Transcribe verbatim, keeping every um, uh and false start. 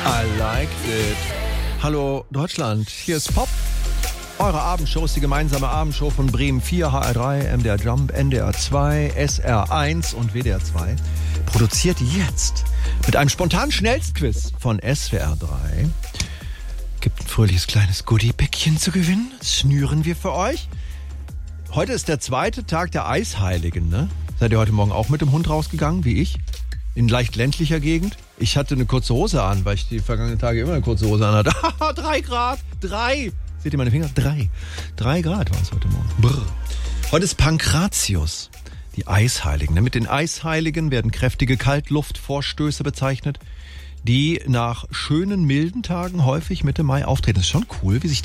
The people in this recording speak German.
I liked it. Hallo Deutschland, hier ist Pop. Eure Abendshow ist die gemeinsame Abendshow von Bremen vier, H R drei, M D R Jump, N D R zwei, S R eins und W D R zwei. Produziert jetzt mit einem spontanen Schnellstquiz von S W R drei. Gibt ein fröhliches kleines Goodie-Päckchen zu gewinnen. Das schnüren wir für euch. Heute ist der zweite Tag der Eisheiligen, ne? Seid ihr heute Morgen auch mit dem Hund rausgegangen, wie ich? In leicht ländlicher Gegend? Ich hatte eine kurze Hose an, weil ich die vergangenen Tage immer eine kurze Hose an hatte. Drei Grad! Drei! Seht ihr meine Finger? Drei. Drei Grad waren es heute Morgen. Brr. Heute ist Pankratius, die Eisheiligen. Mit den Eisheiligen werden kräftige Kaltluftvorstöße bezeichnet, die nach schönen, milden Tagen häufig Mitte Mai auftreten. Das ist schon cool, wie sich die